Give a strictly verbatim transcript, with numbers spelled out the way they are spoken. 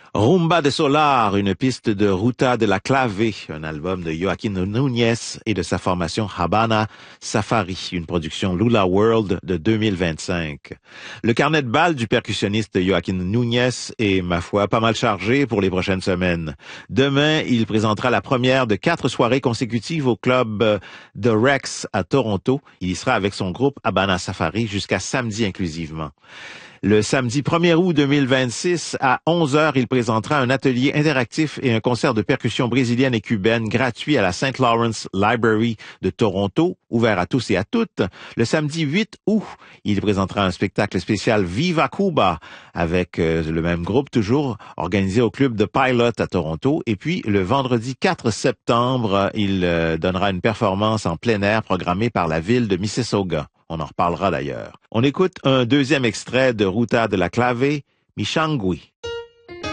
Rumba de Solar, une piste de Ruta de la Clave, un album de Joaquin Núñez et de sa formation Habana Safari, une production Lula World de deux mille vingt-cinq. Le carnet de balles du percussionniste Joaquin Núñez est, ma foi, pas mal chargé pour les prochaines semaines. Demain, il présentera la première de quatre soirées consécutives au club The Rex à Toronto. Il y sera avec son groupe Habana Safari jusqu'à samedi inclusivement. Le samedi premier août deux mille vingt-six, à onze heures, il présentera un atelier interactif et un concert de percussion brésilienne et cubaine gratuit à la Saint Lawrence Library de Toronto, ouvert à tous et à toutes. Le samedi huit août, il présentera un spectacle spécial Viva Cuba avec euh, le même groupe toujours, organisé au club de Pilot à Toronto. Et puis, le vendredi quatre septembre, il euh, donnera une performance en plein air programmée par la ville de Mississauga. On en reparlera d'ailleurs. On écoute un deuxième extrait de Ruta de la Clave, Mishangui.